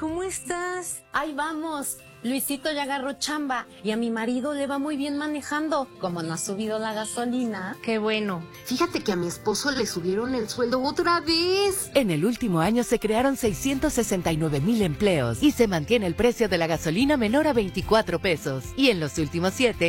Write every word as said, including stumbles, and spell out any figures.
¿cómo estás? Ahí vamos. Luisito ya agarró chamba y a mi marido le va muy bien manejando. Como no ha subido la gasolina. Qué bueno. Fíjate que a mi esposo le subieron el sueldo otra vez. En el último año se crearon seiscientos sesenta y nueve mil empleos y se mantiene el precio de la gasolina menor a veinticuatro pesos. Y en los últimos siete